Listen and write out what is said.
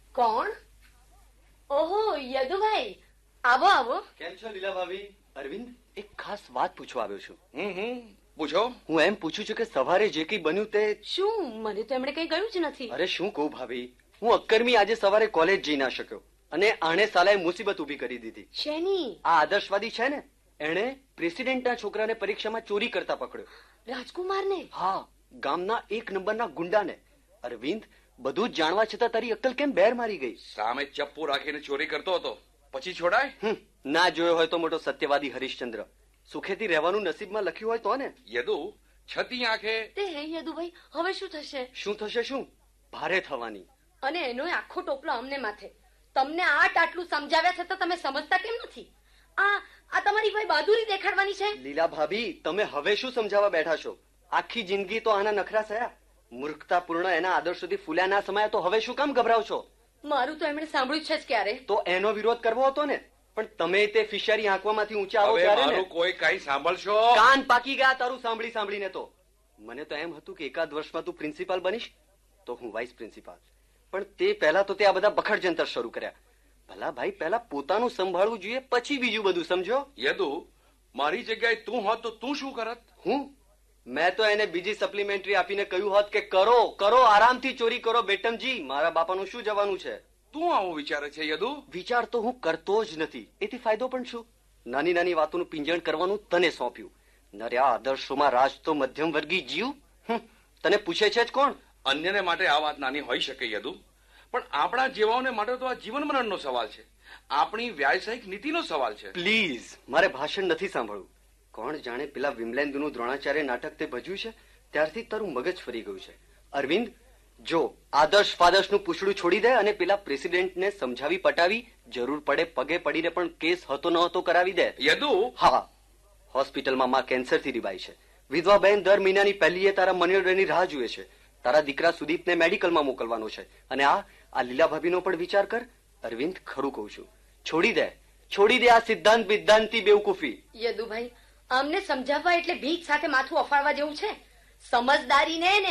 કોણ? ઓહો, યદુભાઈ, આવો આવો. કેમ છો લીલા ભાભી? અરવિંદ, એક ખાસ વાત પૂછવા આવ્યો છું. પૂછો. હું એમ પૂછું છું કે સવારે જે કઈ બન્યું તે શું? મને તો એમણે કઈ કહ્યું જ નથી. અરે શું કહું ભાભી, હું અક્કરમી આજે સવારે કોલેજ જઈ ના શક્યો અને આણે સાલાએ મુસીબત ઉભી કરી દીધી. શેની? આ આદર્શવાદી છે ને, એણે પ્રેસિડેન્ટના છોકરાને પરીક્ષામાં ચોરી કરતા પકડ્યો. રાજકુમારને? હા, ગામના 1 નંબરના ગુંડાને. અરવિંદ, બધું જ જાણવા છતાં તારી અક્કલ કેમ બેર મારી ગઈ? સામે ચપ્પુ રાખીને ચોરી કરતો હતો, પછી છોડાય? ના જોયો હોય તો મોટો સત્યવાદી હરિશ્ચંદ્ર. સુખેથી રહેવાનું નસીબમાં લખ્યું હોય તો ને. યદુ, છતી આંખે. તે હે યદુભાઈ, હવે શું થશે? શું થશે? શું ભારે થવાની. અને એનો આખો ટોપલો અમને માથે. તમને આટલું સમજાવ્યા છતાં તમે સમજતા કેમ નથી? આ તમારી ભાઈ બહાદુરી દેખાડવાની છે. લીલા ભાભી, તમે હવે શું સમજાવવા બેઠા છો? આખી જિંદગી તો આના નખરા થયા. મૂર્ખતાપૂર્ણ એના આદર્શોથી ફૂલ્યા ના સમાયા તો હવે શું કામ ગભરાવ છો? મારું તો એમણે સાંભળ્યું છે જ ક્યારે. તો એનો વિરોધ કરવો હતો ને, પણ તમે તે ફિશિયારી આંકવામાંથી ઊંચા આવો ત્યારે ને. મારું કોઈ કઈ સાંભળશો? કાન પાકી ગયા તારું સાંભળીને તો. મને તો એમ હતું કે એકાદ વર્ષમાં તું પ્રિન્સિપાલ બનીશ તો હું વાઇસ પ્રિન્સિપાલ, પણ તે પહેલા તો તે આ બધા બખડ જંતર શરૂ કર્યા. ભલા ભાઈ, પહેલા પોતાનું સંભાળવું જોઈએ, પછી બીજું બધું, સમજો? યદુ, મારી જગ્યાએ તું હોત તો તું શું કરત? મેં તો એને બીજી સપ્લિમેન્ટરી આપીને કહ્યું હોત કે કરો આરામથી ચોરી કરો બેટમજી, મારા બાપાનું શું જવાનું છે. તું આવું વિચારે છે યદુ? વિચાર તો હું કરતો જ નથી, એથી ફાયદો પણ શું? નાની નાની વાતોનું પિંજણ કરવાનું તને સોંપ્યું. નર્યા આદર્શોમાં રાજ તો મધ્યમ વર્ગી જીવ. તને પૂછે છે જ કોણ? અન્યને માટે આ વાત નાની હોઈ શકે યદુ, પણ આપણા જેવાઓને માટે તો આ જીવન મરણનો સવાલ છે. આપણી વ્યાવસાયિક નીતિનો સવાલ છે. પ્લીઝ, મારે ભાષણ નથી સાંભળવું. કોણ જાણે પેલા વિમલેન્દુનું દ્રોણાચાર્ય નાટક તે ભજ્યું છે ત્યારથી તારું મગજ ફરી ગયું છે. અરવિંદ, જો આદર્શ ફાદર્શનું પૂછડું છોડી દે અને પેલા પ્રેસિડેન્ટને સમજાવી પટાવી, જરૂર પડે પગે પડીને પણ કેસ હતો ન હતો કરાવી દે. યદુ! હા, હોસ્પિટલમાં માં કેન્સરથી રીબાઈ છે. વિધવા બહેન દર મહિનાની પહેલીએ તારા મની ઓર્ડરની રાહ જુએ છે. તારા દીકરા સુદીપને મેડિકલમાં મોકલવાનો છે. અને આ લીલા ભાભીનો પણ વિચાર કર. અરવિંદ, ખરું કહું છું, છોડી દે આ સિદ્ધાંત બિદ્ધાંતી બેવકૂફી. યદુભાઈ, અમને સમજાવવા એટલે ભીખ સાથે માથું અફાળવા જેવું છે. સમજદારીને